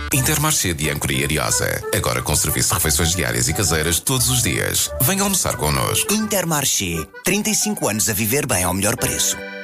Intermarché de Âncora e Ariosa. Agora com serviço de refeições diárias e caseiras todos os dias. Venha almoçar connosco. Intermarché. 35 anos a viver bem ao melhor preço.